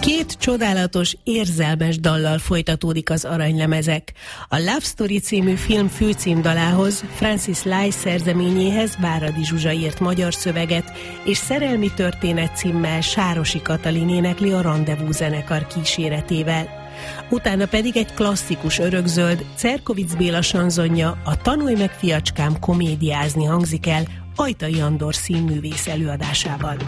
Két csodálatos, érzelmes dallal folytatódik az Aranylemezek. A Love Story című film főcímdalához, Francis Lai szerzeményéhez Váradi Zsuzsa írt magyar szöveget, és Szerelmi történet címmel Sárosi Katalin énekli a Rendezvous zenekar kíséretével. Utána pedig egy klasszikus örökzöld, Cerkovics Béla sanzonja, a Tanulj meg, fiacskám, komédiázni hangzik el Ajtai Andor színművész előadásában.